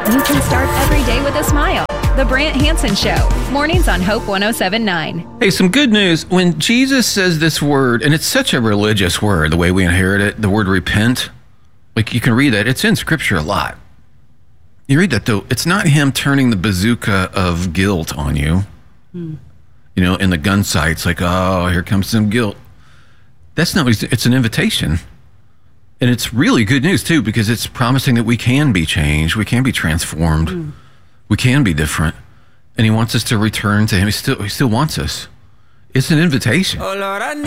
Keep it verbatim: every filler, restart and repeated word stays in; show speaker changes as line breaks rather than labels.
You can start every day with a smile. The Brant Hansen Show, mornings on Hope one oh seven point nine.
Hey, some good news. When Jesus says this word, and it's such a religious word, the way we inherit it, the word repent, like you can read that. It's in Scripture a lot. You read that, though. It's not him turning the bazooka of guilt on you. Hmm. You know, in the gun sights, like, oh, here comes some guilt. That's not what he's, it's an invitation. And it's really good news, too, because it's promising that we can be changed. We can be transformed. Hmm. We can be different. And he wants us to return to him. He still, he still wants us. It's an invitation. Oh, Lord, I need